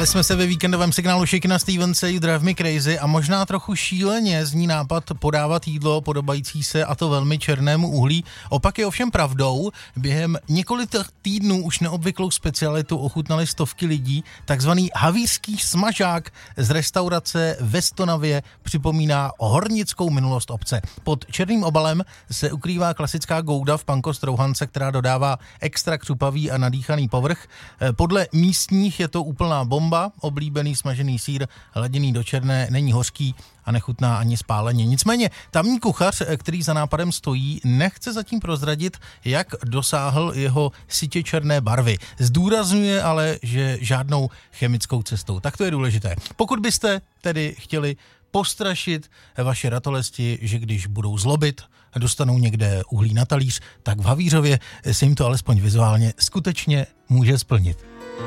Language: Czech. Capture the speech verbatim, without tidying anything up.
Vrtali jsme se ve víkendovém signálu Shakina Stevense You Drive Me Crazy a možná trochu šíleně zní nápad podávat jídlo podobající se, a to velmi černému uhlí. Opak je ovšem pravdou. Během několika týdnů už neobvyklou specialitu ochutnali stovky lidí. Takzvaný havířský smažák z restaurace ve Stonavě připomíná hornickou minulost obce. Pod černým obalem se ukrývá klasická gouda v panko strouhance, která dodává extra křupavý a nadýchaný povrch. Podle místních je to úplná bomba, oblíbený smažený sýr, laděný do černé, není hořký a nechutná ani spáleně. Nicméně tamní kuchař, který za nápadem stojí, nechce zatím prozradit, jak dosáhl jeho sytě černé barvy. Zdůrazňuje ale, že žádnou chemickou cestou. Tak to je důležité. Pokud byste tedy chtěli postrašit vaše ratolesti, že když budou zlobit, dostanou někde uhlí na talíř, tak v Havířově se jim to alespoň vizuálně skutečně může splnit.